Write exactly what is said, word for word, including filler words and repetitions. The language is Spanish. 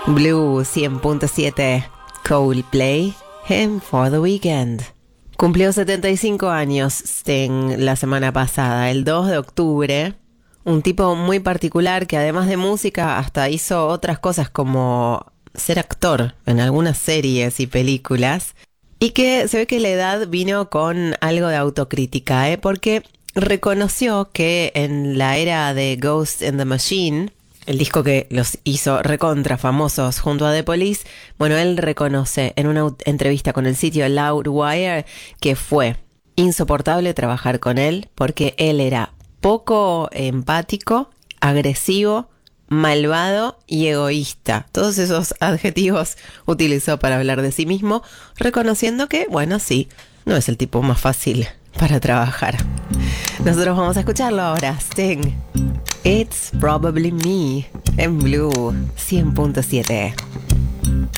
Blue cien punto siete, Coldplay, Him for the Weekend. Cumplió setenta y cinco años Sting la semana pasada, el dos de octubre. Un tipo muy particular que además de música hasta hizo otras cosas como ser actor en algunas series y películas. Y que se ve que la edad vino con algo de autocrítica, ¿eh? Porque reconoció que en la era de Ghost in the Machine, el disco que los hizo recontra famosos junto a The Police, bueno, él reconoce en una entrevista con el sitio Loudwire que fue insoportable trabajar con él porque él era poco empático, agresivo, malvado y egoísta. Todos esos adjetivos utilizó para hablar de sí mismo, reconociendo que, bueno, sí, no es el tipo más fácil para trabajar. Nosotros vamos a escucharlo ahora, Sting. It's Probably Me, en Blue cien punto siete.